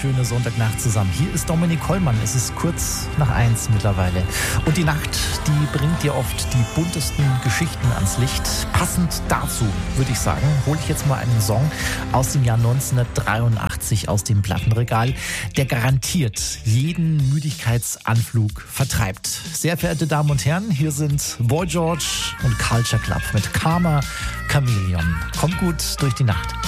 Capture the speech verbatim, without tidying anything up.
wunderschöne Sonntagnacht zusammen. Hier ist Dominik Kollmann. Es ist kurz nach eins mittlerweile. Und die Nacht, die bringt dir oft die buntesten Geschichten ans Licht. Passend dazu, würde ich sagen, hole ich jetzt mal einen Song aus dem Jahr neunzehnhundertdreiundachtzig aus dem Plattenregal, der garantiert jeden Müdigkeitsanflug vertreibt. Sehr verehrte Damen und Herren, hier sind Boy George und Culture Club mit Karma Chameleon. Kommt gut durch die Nacht.